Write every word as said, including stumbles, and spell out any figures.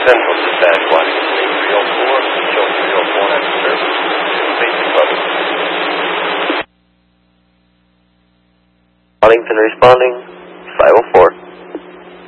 Central Dispatch, Washington three oh four, show three oh four after service. Basic level. Washington responding.